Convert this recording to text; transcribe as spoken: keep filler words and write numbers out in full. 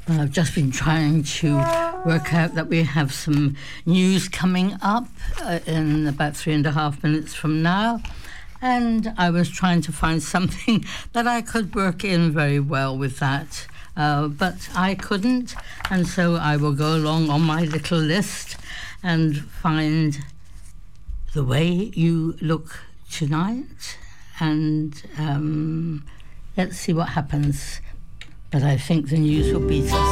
Well, I've just been trying to work out that we have some news coming up uh, in about three and a half minutes from now. And I was trying to find something that I could work in very well with that. Uh, but I couldn't. And so I will go along on my little list and find The Way You Look Tonight. And um, let's see what happens. But I think the news will beat us.